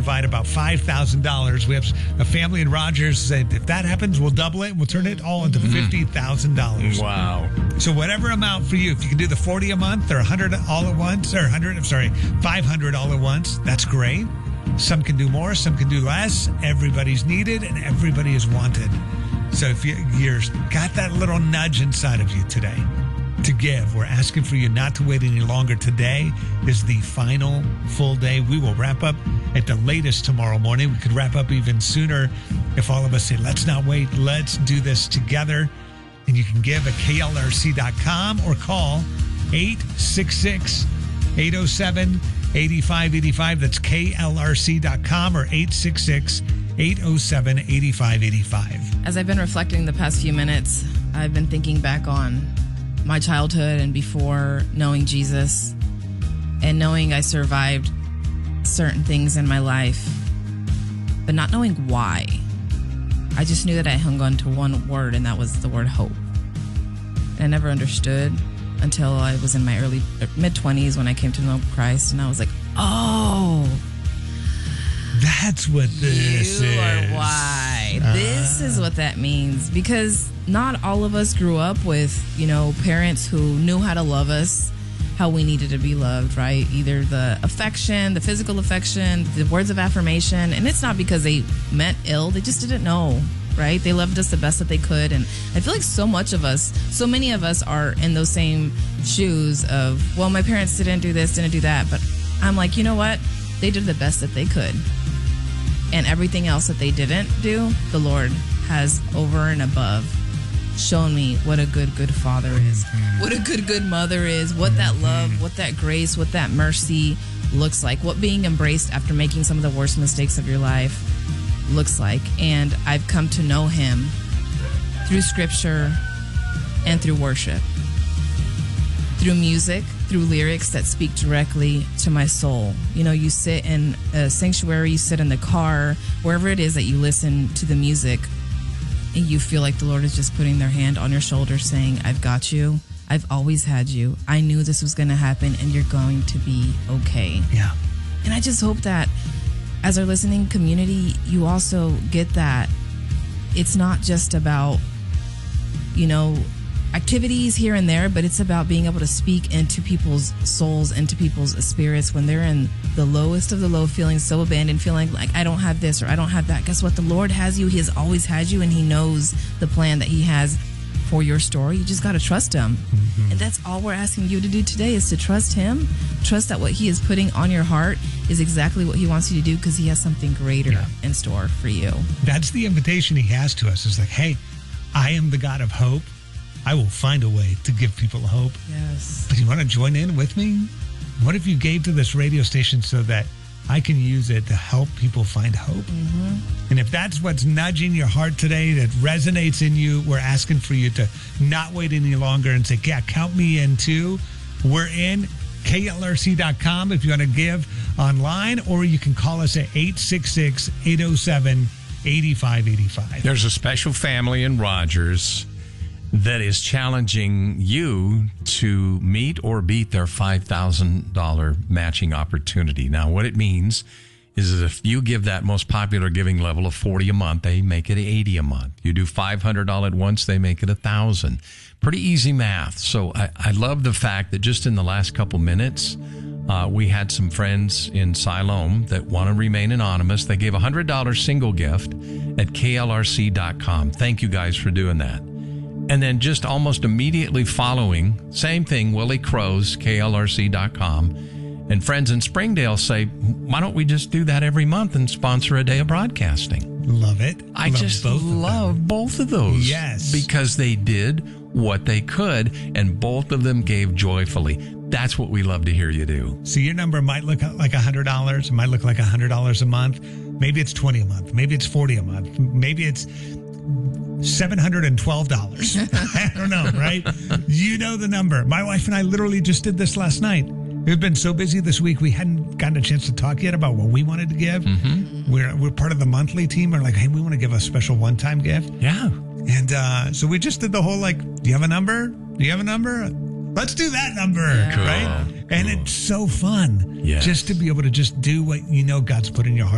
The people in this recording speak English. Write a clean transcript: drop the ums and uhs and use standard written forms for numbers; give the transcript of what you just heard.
provide about $5,000. We have a family in Rogers said, if that happens, we'll double it and we'll turn it all into $50,000. Wow. So whatever amount for you, if you can do the 40 a month or 100 all at once, or 500 all at once, that's great. Some can do more, some can do less. Everybody's needed and everybody is wanted. So if you're got that little nudge inside of you today to give, we're asking for you not to wait any longer. Today is the final full day. We will wrap up at the latest tomorrow morning. We could wrap up even sooner if all of us say, let's not wait. Let's do this together. And you can give at klrc.com or call 866-807-8585. That's klrc.com or 866-807-8585. As I've been reflecting the past few minutes, I've been thinking back on my childhood and before knowing Jesus and knowing I survived certain things in my life, but not knowing why. I just knew that I hung on to one word, and that was the word hope. And I never understood until I was in my mid-20s when I came to know Christ, and I was like, oh, that's what this is. You are why. This is what that means. Because not all of us grew up with, parents who knew how to love us, how we needed to be loved, right? Either the affection, the physical affection, the words of affirmation. And it's not because they meant ill. They just didn't know, right? They loved us the best that they could. And I feel like so many of us are in those same shoes of, well, my parents didn't do this, didn't do that. But I'm like, you know what? They did the best that they could. And everything else that they didn't do, the Lord has over and above shown me what a good father is, what a good mother is, what that love, what that grace, what that mercy looks like, what being embraced after making some of the worst mistakes of your life looks like. And I've come to know him through scripture and through worship, through music, through lyrics that speak directly to my soul. You sit in a sanctuary, you sit in the car, wherever it is that you listen to the music, and you feel like the Lord is just putting their hand on your shoulder saying, I've got you. I've always had you. I knew this was going to happen, and you're going to be okay. Yeah. And I just hope that as our listening community, you also get that it's not just about, activities here and there, but it's about being able to speak into people's souls, into people's spirits when they're in the lowest of the low, feeling so abandoned, feeling like I don't have this or I don't have that. Guess what? The Lord has you. He has always had you, and he knows the plan that he has for your story. You just got to trust him. And that's all we're asking you to do today, is to trust him. Trust that what he is putting on your heart is exactly what he wants you to do, because he has something greater in store for you. That's the invitation he has to us. It's like, hey, I am the God of hope. I will find a way to give people hope. Yes. But you want to join in with me? What if you gave to this radio station so that I can use it to help people find hope? And if that's what's nudging your heart today, that resonates in you, we're asking for you to not wait any longer and say, yeah, count me in too. We're in. KLRC.com if you want to give online, or you can call us at 866-807-8585. There's a special family in Rogers that is challenging you to meet or beat their $5,000 matching opportunity. Now, what it means is that if you give that most popular giving level of $40 a month, they make it $80 a month. You do $500 all at once, they make it $1,000. Pretty easy math. So I love the fact that just in the last couple minutes, we had some friends in Siloam that want to remain anonymous. They gave a $100 single gift at klrc.com. Thank you guys for doing that. And then just almost immediately following, same thing, Willie Crow's, klrc.com. And friends in Springdale say, why don't we just do that every month and sponsor a day of broadcasting? Love it. I just love both of those. Yes. Because they did what they could, and both of them gave joyfully. That's what we love to hear you do. So your number might look like $100. It might look like $100 a month. Maybe it's $20 a month. Maybe it's $40 a month. Maybe it's $712. I don't know, right? You know the number. My wife and I literally just did this last night. We've been so busy this week, we hadn't gotten a chance to talk yet about what we wanted to give. We're part of the monthly team. We're like, hey, we want to give a special one-time gift. Yeah. And so we just did the whole, like, do you have a number? Do you have a number? Let's do that number, Cool. right? And it's so fun just to be able to just do what you know God's put in your heart.